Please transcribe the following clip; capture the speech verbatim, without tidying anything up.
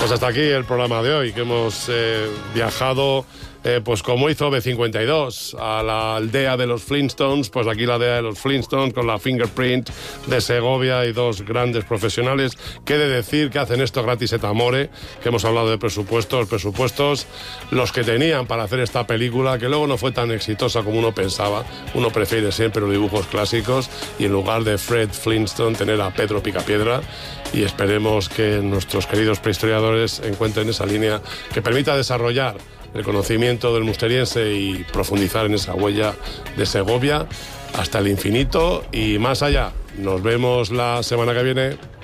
Pues hasta aquí el programa de hoy, que hemos eh, viajado, eh, pues como hizo B cincuenta y dos, a la aldea de los Flintstones, pues aquí la aldea de los Flintstones con la Fingerprint de Segovia y dos grandes profesionales. ¿Qué de decir que hacen esto gratis et amore? Que hemos hablado de presupuestos, presupuestos, los que tenían para hacer esta película, que luego no fue tan exitosa como uno pensaba. Uno prefiere siempre los dibujos clásicos y en lugar de Fred Flintstone tener a Pedro Picapiedra, y esperemos que nuestros queridos prehistoriadores encuentren esa línea que permita desarrollar el conocimiento del musteriense y profundizar en esa huella de Segovia hasta el infinito y más allá. Nos vemos la semana que viene.